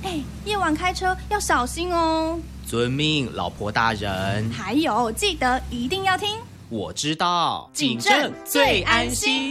夜晚开车要小心哦。 遵命，老婆大人。 还有，记得一定要听。 我知道， 警政最安心。